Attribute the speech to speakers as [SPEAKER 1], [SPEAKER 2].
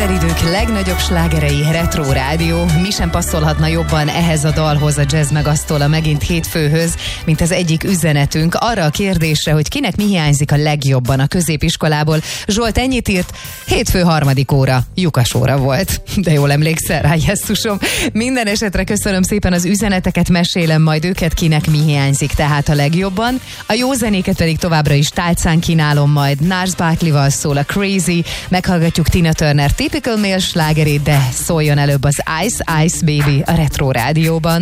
[SPEAKER 1] Minden idők legnagyobb slágerei Retro Rádió. Mi sem passzolhatna jobban ehhez a dalhoz, a Jazz Megasztola megint hétfőhöz, mint az egyik üzenetünk arra a kérdésre, hogy kinek mi hiányzik a legjobban a középiskolából. Zsolt ennyit írt, hétfő 3. óra, lyukas óra volt. De jól emlékszel rá, jesszusom. Minden esetre köszönöm szépen az üzeneteket, mesélem majd őket, kinek mi hiányzik tehát a legjobban. A jó zenéket pedig továbbra is tálcán kínálom majd. Gnarls Barkleyval szól a Crazy, meghallgatjuk Tina Turner Typical Male slágerét, de szóljon előbb az Ice Ice Baby a Retro Rádióban.